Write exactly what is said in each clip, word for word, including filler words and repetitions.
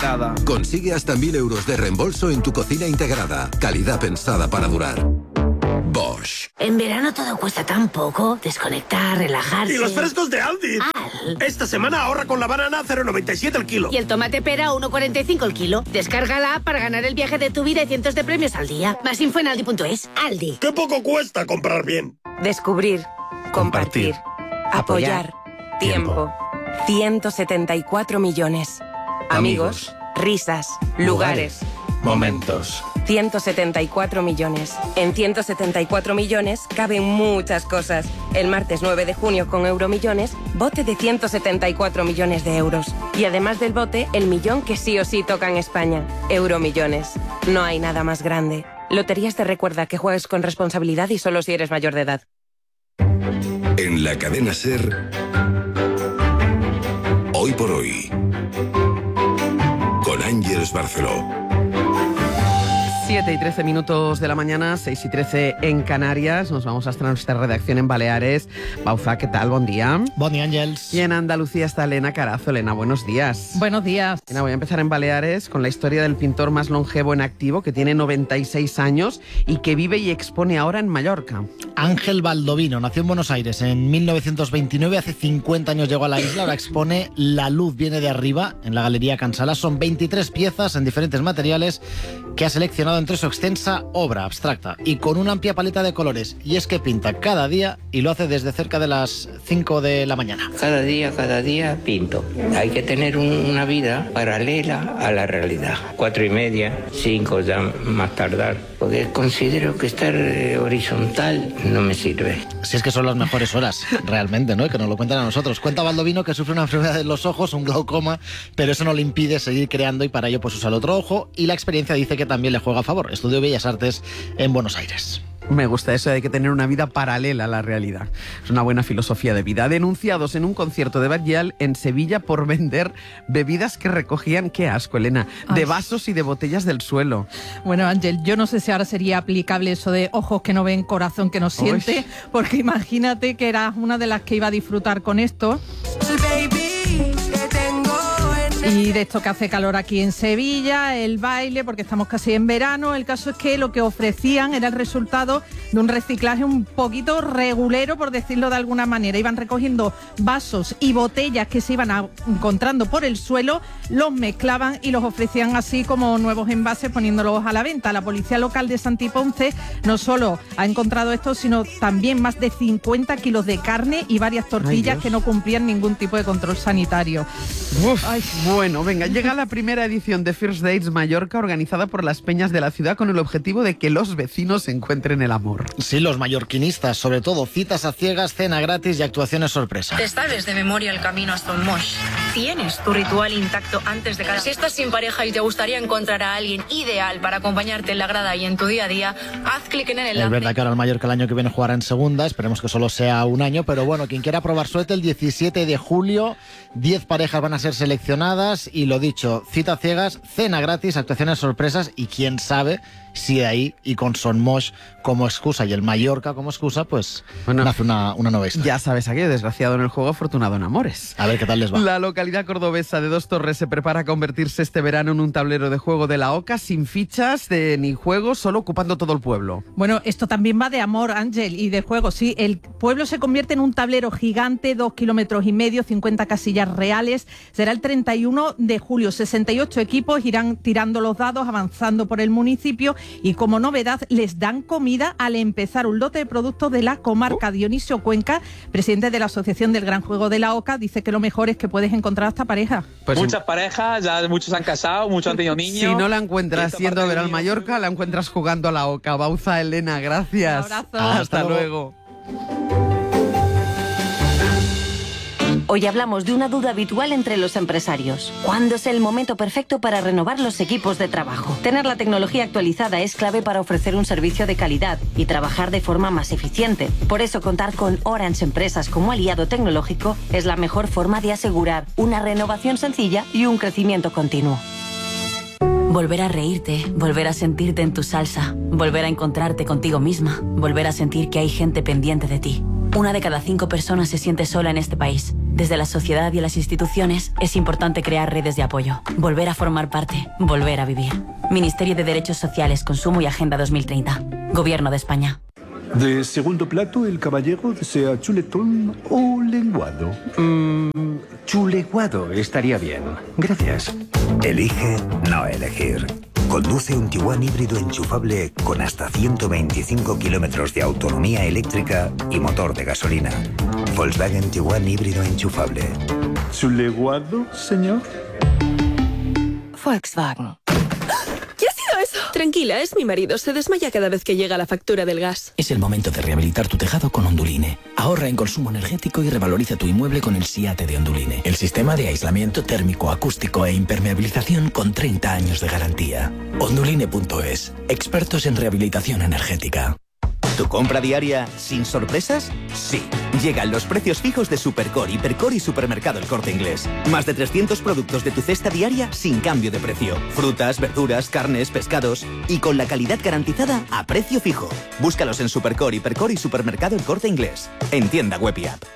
integrada. Consigue hasta mil euros de reembolso en tu cocina integrada. Calidad pensada para durar. Bosch. En verano todo cuesta tan poco. Desconectar, relajarse. ¡Y los frescos de Aldi! Al. Esta semana ahorra con la banana a cero coma noventa y siete el kilo. Y el tomate pera a uno coma cuarenta y cinco el kilo. Descarga la app para ganar el viaje de tu vida y cientos de premios al día. Más info en aldi punto es. Aldi. ¡Qué poco cuesta comprar bien! Descubrir. Compartir. Apoyar. Tiempo. ciento setenta y cuatro millones. Amigos. Risas. Lugares. Momentos. ciento setenta y cuatro millones. En ciento setenta y cuatro millones caben muchas cosas. El martes nueve de junio con Euromillones, bote de ciento setenta y cuatro millones de euros. Y además del bote, el millón que sí o sí toca en España. Euromillones. No hay nada más grande. Loterías te recuerda que juegues con responsabilidad y solo si eres mayor de edad. En la cadena SER, Hoy por Hoy, con Ángeles Barceló. siete y trece minutos de la mañana, seis y trece en Canarias. Nos vamos hasta nuestra redacción en Baleares. Bauza, ¿qué tal? Buen día. Buen día, Ángels. Y en Andalucía está Elena Carazo. Elena, buenos días. Buenos días. Elena, voy a empezar en Baleares con la historia del pintor más longevo en activo, que tiene noventa y seis años y que vive y expone ahora en Mallorca. Ángel Baldovino nació en Buenos Aires en mil novecientos veintinueve. Hace cincuenta años llegó a la isla. Ahora expone La luz viene de arriba en la Galería Cansala. Son veintitrés piezas en diferentes materiales que ha seleccionado entre su extensa obra abstracta y con una amplia paleta de colores. Y es que pinta cada día y lo hace desde cerca de las cinco de la mañana. Cada día, cada día pinto. Hay que tener un, una vida paralela a la realidad. Cuatro y media, cinco ya más tardar. Porque considero que estar eh, horizontal no me sirve. Si es que son las mejores horas, realmente, ¿no? Y que nos lo cuentan a nosotros. Cuenta Baldovino que sufre una enfermedad de los ojos, un glaucoma, pero eso no le impide seguir creando y para ello pues usa el otro ojo, y la experiencia dice que también le juega a favor. Estudió Bellas Artes en Buenos Aires. Me gusta eso de que tener una vida paralela a la realidad. Es una buena filosofía de vida. Denunciados en un concierto de Batllal en Sevilla por vender bebidas que recogían, qué asco, Elena, de vasos y de botellas del suelo. Bueno, Ángel, yo no sé si ahora sería aplicable eso de ojos que no ven, corazón que no siente, Uy. Porque imagínate que eras una de las que iba a disfrutar con esto. Y de esto que hace calor aquí en Sevilla, el baile, porque estamos casi en verano. El caso es que lo que ofrecían era el resultado de un reciclaje un poquito regulero, por decirlo de alguna manera. Iban recogiendo vasos y botellas que se iban a, encontrando por el suelo, los mezclaban y los ofrecían así como nuevos envases, poniéndolos a la venta. La policía local de Santiponce no solo ha encontrado esto, sino también más de cincuenta kilos de carne y varias tortillas que no cumplían ningún tipo de control sanitario. Uf, Ay. Bueno, venga, llega la primera edición de First Dates Mallorca, organizada por las peñas de la ciudad con el objetivo de que los vecinos encuentren el amor. Sí, los mallorquinistas, sobre todo, citas a ciegas, cena gratis y actuaciones sorpresa. Te sabes de memoria el camino hasta un mosh. Tienes tu ritual intacto antes de cada... Si estás sin pareja y te gustaría encontrar a alguien ideal para acompañarte en la grada y en tu día a día, haz clic en el enlace. Es verdad que ahora el Mallorca el año que viene jugará en segunda, esperemos que solo sea un año, pero bueno, quien quiera probar suerte, el diecisiete de julio, diez parejas van a ser seleccionadas y lo dicho, cita ciegas, cena gratis, actuaciones sorpresas y quién sabe si de ahí y con Son Moix como excusa y el Mallorca como excusa, pues bueno, nace una, una nueva historia. Ya sabes aquello, desgraciado en el juego, afortunado en amores. A ver qué tal les va. La localidad cordobesa de Dos Torres se prepara a convertirse este verano en un tablero de juego de la OCA sin fichas de ni juegos, solo ocupando todo el pueblo. Bueno, esto también va de amor, Ángel, y de juego, sí. El pueblo se convierte en un tablero gigante, dos kilómetros y medio, cincuenta casillas reales. Será el treinta y uno de julio. sesenta y ocho equipos irán tirando los dados, avanzando por el municipio y como novedad les dan comida al empezar, un lote de productos de la comarca. Uh. Dionisio Cuenca, presidente de la Asociación del Gran Juego de la OCA, dice que lo mejor es que puedes encontrar a esta pareja. Pues muchas parejas, ya muchos han casado, muchos han tenido niños. Si no la encuentras yendo a ver al Mallorca, la encuentras jugando a la OCA. Bauza, Elena, gracias. Un abrazo. Hasta, Hasta luego. Hoy hablamos de una duda habitual entre los empresarios. ¿Cuándo es el momento perfecto para renovar los equipos de trabajo? Tener la tecnología actualizada es clave para ofrecer un servicio de calidad y trabajar de forma más eficiente. Por eso, contar con Orange Empresas como aliado tecnológico es la mejor forma de asegurar una renovación sencilla y un crecimiento continuo. Volver a reírte, volver a sentirte en tu salsa, volver a encontrarte contigo misma, volver a sentir que hay gente pendiente de ti. Una de cada cinco personas se siente sola en este país. Desde la sociedad y las instituciones es importante crear redes de apoyo, volver a formar parte, volver a vivir. Ministerio de Derechos Sociales, Consumo y Agenda dos mil treinta. Gobierno de España. De segundo plato, el caballero desea chuletón o lenguado. Mm, chuleguado estaría bien. Gracias. Elige no elegir. Conduce un Tiguan híbrido enchufable con hasta ciento veinticinco kilómetros de autonomía eléctrica y motor de gasolina. Volkswagen Tiguan híbrido enchufable. ¿Chuleguado, señor? Volkswagen. ¿Qué ha sido eso? Tranquila, es mi marido. Se desmaya cada vez que llega la factura del gas. Es el momento de rehabilitar tu tejado con Onduline. Ahorra en consumo energético y revaloriza tu inmueble con el SIATE de Onduline. El sistema de aislamiento térmico, acústico e impermeabilización con treinta años de garantía. Onduline punto es. Expertos en rehabilitación energética. ¿Tu compra diaria sin sorpresas? Sí. Llegan los precios fijos de Supercore, Hipercore y Supermercado El Corte Inglés. Más de trescientos productos de tu cesta diaria sin cambio de precio. Frutas, verduras, carnes, pescados y con la calidad garantizada a precio fijo. Búscalos en Supercore, Hipercore y Supermercado El Corte Inglés. En tienda web y app.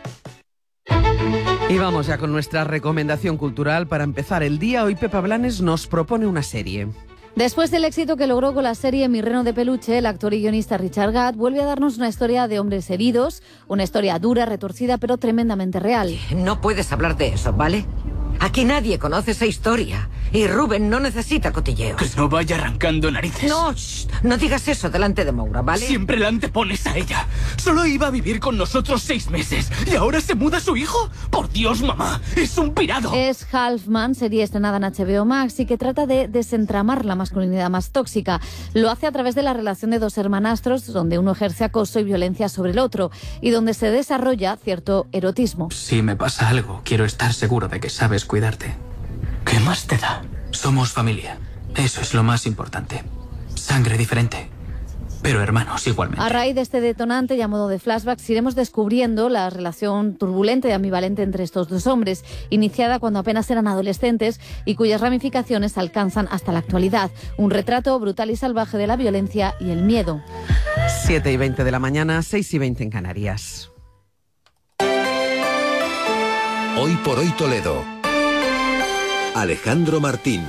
Y vamos ya con nuestra recomendación cultural. Para empezar el día, hoy Pepa Blanes nos propone una serie. Después del éxito que logró con la serie Mi reno de peluche, el actor y guionista Richard Gadd vuelve a darnos una historia de hombres heridos, una historia dura, retorcida, pero tremendamente real. No puedes hablar de eso, ¿vale? Aquí nadie conoce esa historia. Y Rubén no necesita cotilleos. Que no vaya arrancando narices. No, shh, no digas eso delante de Maura, ¿vale? Siempre la antepones a ella. Solo iba a vivir con nosotros seis meses. ¿Y ahora se muda su hijo? Por Dios, mamá, es un pirado. Es Halfman, serie estrenada en H B O Max y que trata de desentramar la masculinidad más tóxica. Lo hace a través de la relación de dos hermanastros, donde uno ejerce acoso y violencia sobre el otro, y donde se desarrolla cierto erotismo. Si me pasa algo, quiero estar seguro de que sabes cuidarte. ¿Qué más te da? Somos familia. Eso es lo más importante. Sangre diferente, pero hermanos igualmente. A raíz de este detonante y a modo de flashbacks iremos descubriendo la relación turbulenta y ambivalente entre estos dos hombres, iniciada cuando apenas eran adolescentes y cuyas ramificaciones alcanzan hasta la actualidad. Un retrato brutal y salvaje de la violencia y el miedo. siete y veinte de la mañana, seis y veinte en Canarias. Hoy por hoy Toledo. Alejandro Martín.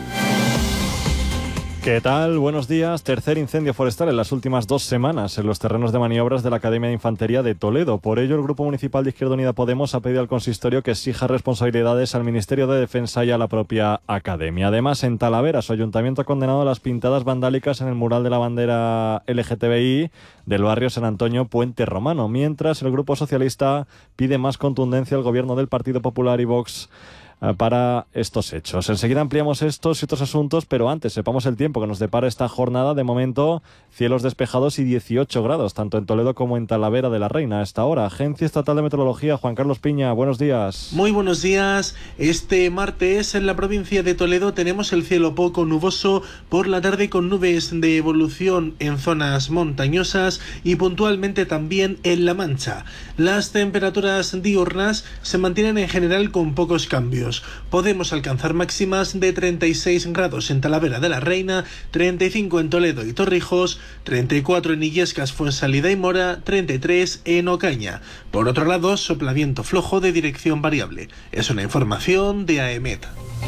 ¿Qué tal? Buenos días. Tercer incendio forestal en las últimas dos semanas en los terrenos de maniobras de la Academia de Infantería de Toledo. Por ello, el Grupo Municipal de Izquierda Unida Podemos ha pedido al consistorio que exija responsabilidades al Ministerio de Defensa y a la propia Academia. Además, en Talavera, su ayuntamiento ha condenado las pintadas vandálicas en el mural de la bandera L G T B I del barrio San Antonio Puente Romano, mientras el Grupo Socialista pide más contundencia al gobierno del Partido Popular y Vox para estos hechos. Enseguida ampliamos estos y otros asuntos, pero antes sepamos el tiempo que nos depara esta jornada. De momento, cielos despejados y dieciocho grados, tanto en Toledo como en Talavera de la Reina. A esta hora, Agencia Estatal de Meteorología, Juan Carlos Piña, buenos días. Muy buenos días. Este martes en la provincia de Toledo tenemos el cielo poco nuboso, por la tarde con nubes de evolución en zonas montañosas y puntualmente también en La Mancha. Las temperaturas diurnas se mantienen en general con pocos cambios. Podemos alcanzar máximas de treinta y seis grados en Talavera de la Reina, treinta y cinco en Toledo y Torrijos, treinta y cuatro en Illescas, Fuensalida y Mora, treinta y tres en Ocaña. Por otro lado, sopla viento flojo de dirección variable. Es una información de A E M E T.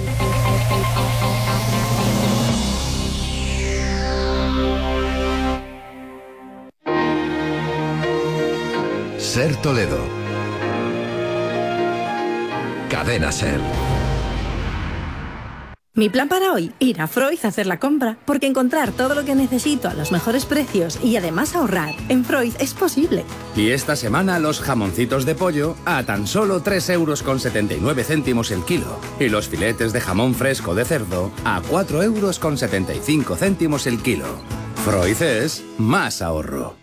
Ser Toledo. Cadena Ser. Mi plan para hoy, ir a Freud a hacer la compra, porque encontrar todo lo que necesito a los mejores precios y además ahorrar en Freud es posible. Y esta semana los jamoncitos de pollo a tan solo tres euros con setenta y nueve céntimos el kilo. Y los filetes de jamón fresco de cerdo a cuatro euros con setenta y cinco céntimos el kilo. Freud es más ahorro.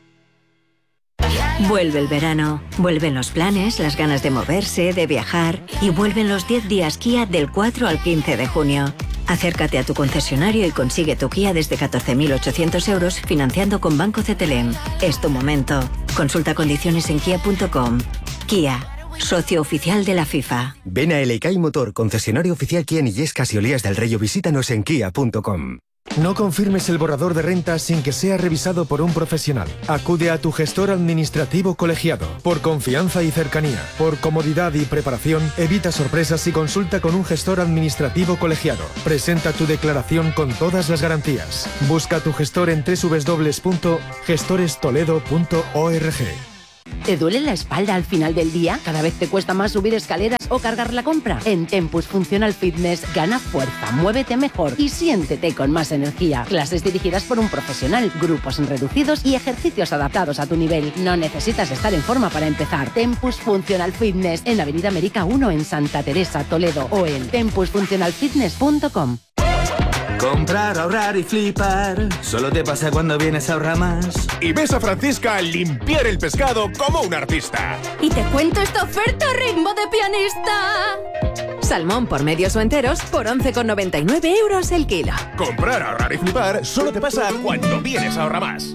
Vuelve el verano, vuelven los planes, las ganas de moverse, de viajar y vuelven los diez días Kia del cuatro al quince de junio. Acércate a tu concesionario y consigue tu Kia desde catorce mil ochocientos euros financiando con Banco Cetelem. Es tu momento. Consulta condiciones en kia punto com. Kia, socio oficial de la FIFA. Ven a Elecay Motor, concesionario oficial Kia en Illescas y Olías del Rey, o visítanos en kia punto com. No confirmes el borrador de renta sin que sea revisado por un profesional. Acude a tu gestor administrativo colegiado. Por confianza y cercanía, por comodidad y preparación, evita sorpresas y consulta con un gestor administrativo colegiado. Presenta tu declaración con todas las garantías. Busca a tu gestor en doble u doble u doble u punto gestores toledo punto org. ¿Te duele la espalda al final del día? ¿Cada vez te cuesta más subir escaleras o cargar la compra? En Tempus Functional Fitness gana fuerza, muévete mejor y siéntete con más energía. Clases dirigidas por un profesional, grupos reducidos y ejercicios adaptados a tu nivel. No necesitas estar en forma para empezar. Tempus Functional Fitness en Avenida América uno en Santa Teresa, Toledo o en tempus funcional fitness punto com. Comprar, ahorrar y flipar. Solo te pasa cuando vienes a Ahorramás. Y ves a Francisca limpiar el pescado como un artista. Y te cuento esta oferta ritmo de pianista. Salmón por medios o enteros por once con noventa y nueve euros el kilo. Comprar, ahorrar y flipar solo te pasa cuando vienes a Ahorramás.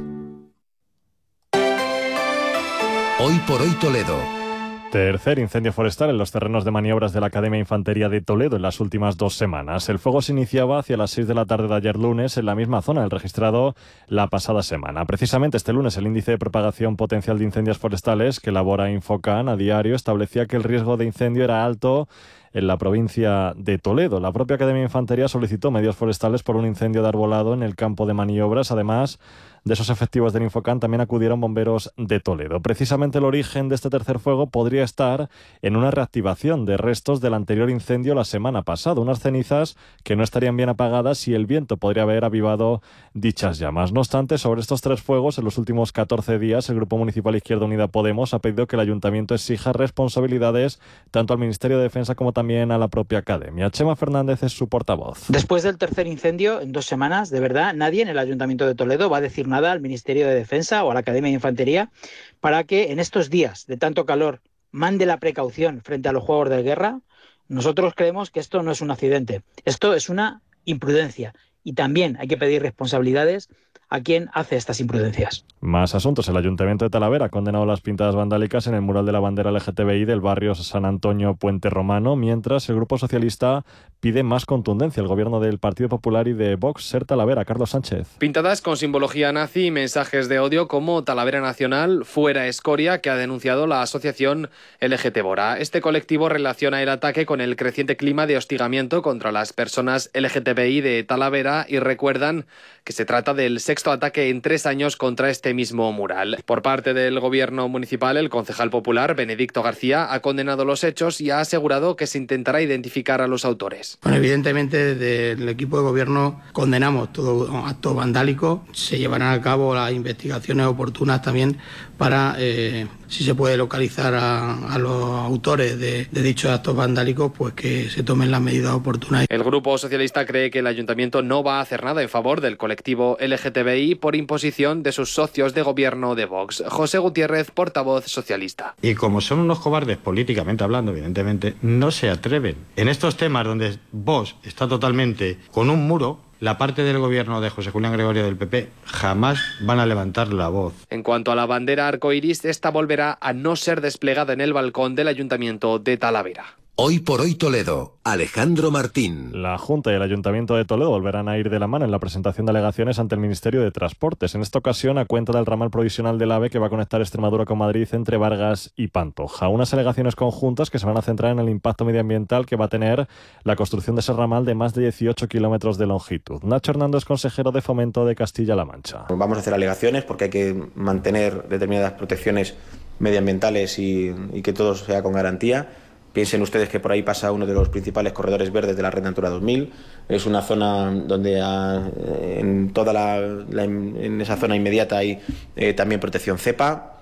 Hoy por hoy Toledo. Tercer incendio forestal en los terrenos de maniobras de la Academia de Infantería de Toledo en las últimas dos semanas. El fuego se iniciaba hacia las seis de la tarde de ayer lunes en la misma zona del registrado la pasada semana. Precisamente este lunes el índice de propagación potencial de incendios forestales que elabora Infocan a diario establecía que el riesgo de incendio era alto en la provincia de Toledo. La propia Academia de Infantería solicitó medios forestales por un incendio de arbolado en el campo de maniobras. Además de esos efectivos del Infocan, también acudieron bomberos de Toledo. Precisamente el origen de este tercer fuego podría estar en una reactivación de restos del anterior incendio la semana pasada, unas cenizas que no estarían bien apagadas y el viento podría haber avivado dichas llamas. No obstante, sobre estos tres fuegos, en los últimos catorce días, el Grupo Municipal Izquierda Unida Podemos ha pedido que el Ayuntamiento exija responsabilidades tanto al Ministerio de Defensa como también a la propia Academia. Chema Fernández es su portavoz. Después del tercer incendio, en dos semanas, de verdad, nadie en el Ayuntamiento de Toledo va a decir nada al Ministerio de Defensa o a la Academia de Infantería para que en estos días de tanto calor mande la precaución frente a los juegos de guerra. Nosotros creemos que esto no es un accidente, esto es una imprudencia y también hay que pedir responsabilidades a quien hace estas imprudencias. Más asuntos. El Ayuntamiento de Talavera ha condenado las pintadas vandálicas en el mural de la bandera L G T B I del barrio San Antonio Puente Romano, mientras el Grupo Socialista pide más contundencia al gobierno del Partido Popular y de Vox. Ser Talavera, Carlos Sánchez. Pintadas con simbología nazi y mensajes de odio como Talavera Nacional, fuera escoria, que ha denunciado la asociación L G T Bora. Este colectivo relaciona el ataque con el creciente clima de hostigamiento contra las personas L G T B I de Talavera y recuerdan que se trata del sexto ataque en tres años contra este mismo mural. Por parte del gobierno municipal, el concejal popular Benedicto García ha condenado los hechos y ha asegurado que se intentará identificar a los autores. Bueno, evidentemente desde el equipo de gobierno condenamos todo acto vandálico. Se llevarán a cabo las investigaciones oportunas también para, eh, si se puede localizar a, a los autores de, de dichos actos vandálicos, pues que se tomen las medidas oportunas. El Grupo Socialista cree que el Ayuntamiento no va a hacer nada en favor del colectivo L G T B I por imposición de sus socios de gobierno de Vox. José Gutiérrez, portavoz socialista. Y como son unos cobardes políticamente hablando, evidentemente, no se atreven. En estos temas donde Vox está totalmente con un muro, la parte del gobierno de José Julián Gregorio del P P jamás van a levantar la voz. En cuanto a la bandera arcoiris, esta volverá a no ser desplegada en el balcón del Ayuntamiento de Talavera. Hoy por hoy Toledo, Alejandro Martín. La Junta y el Ayuntamiento de Toledo volverán a ir de la mano en la presentación de alegaciones ante el Ministerio de Transportes. En esta ocasión a cuenta del ramal provisional del AVE que va a conectar Extremadura con Madrid entre Vargas y Pantoja. Unas alegaciones conjuntas que se van a centrar en el impacto medioambiental que va a tener la construcción de ese ramal de más de dieciocho kilómetros de longitud. Nacho Hernández, consejero de Fomento de Castilla-La Mancha. Vamos a hacer alegaciones porque hay que mantener determinadas protecciones medioambientales y, y que todo sea con garantía. Piensen ustedes que por ahí pasa uno de los principales corredores verdes de la Red Natura dos mil. Es una zona donde a, en toda la, la, en esa zona inmediata hay eh, también protección cepa.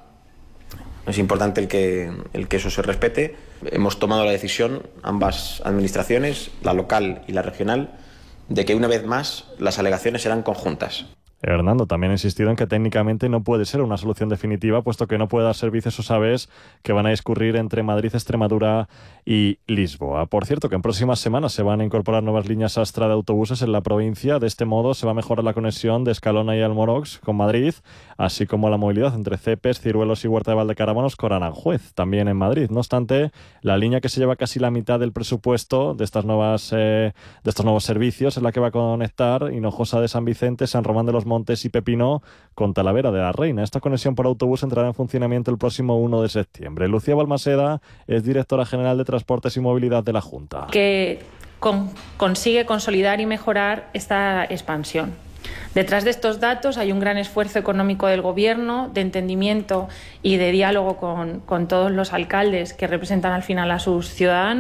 Es importante el que, el que eso se respete. Hemos tomado la decisión, ambas administraciones, la local y la regional, de que una vez más las alegaciones serán conjuntas. Hernando también ha insistido en que técnicamente no puede ser una solución definitiva, puesto que no puede dar servicios esos AVEs que van a discurrir entre Madrid, Extremadura y Lisboa. Por cierto, que en próximas semanas se van a incorporar nuevas líneas Astra de autobuses en la provincia. De este modo se va a mejorar la conexión de Escalona y Almorox con Madrid, así como la movilidad entre Cepes, Ciruelos y Huerta de Valdecaravanos con Aranjuez, también en Madrid. No obstante, la línea que se lleva casi la mitad del presupuesto de estas nuevas eh, de estos nuevos servicios es la que va a conectar Hinojosa de San Vicente, San Román de los Montes y Pepino con Talavera de la Reina. Esta conexión por autobús entrará en funcionamiento el próximo uno de septiembre. Lucía Balmaseda es directora general de Transportes y Movilidad de la Junta. Que con, consigue consolidar y mejorar esta expansión. Detrás de estos datos hay un gran esfuerzo económico del Gobierno, de entendimiento y de diálogo con, con todos los alcaldes que representan al final a sus ciudadanos.